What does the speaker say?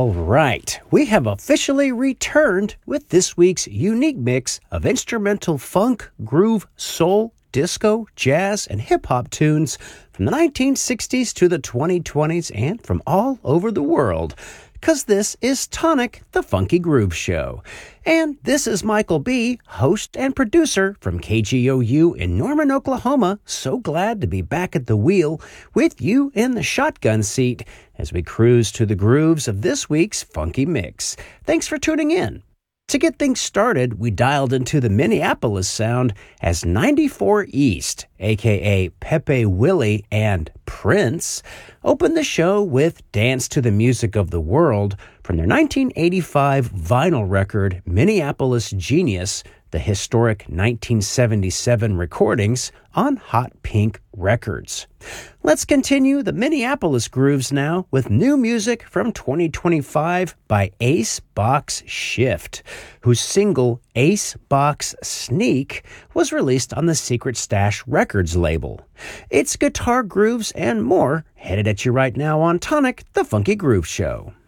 All right, we have officially returned with this week's unique mix of instrumental funk, groove, soul, disco, jazz, and hip-hop tunes from the 1960s to the 2020s and from all over the world. Because this is Tonic, the Funky Groove Show. And this is Michael B., host and producer from KGOU in Norman, Oklahoma. So glad to be back at the wheel with you in the shotgun seat as we cruise to the grooves of this week's Funky Mix. Thanks for tuning in. To get things started, we dialed into the Minneapolis sound as 94 East, a.k.a. Pepe Willie and Prince, opened the show with Dance to the Music of the World from their 1985 vinyl record, Minneapolis Genius, the historic 1977 recordings on Hot Pink Records. Let's continue the Minneapolis grooves now with new music from 2025 by Ace Box Shift, whose single Ace Box Sneak was released on the Secret Stash Records label. It's guitar grooves and more headed at you right now on Tonic, the Funky Groove Show.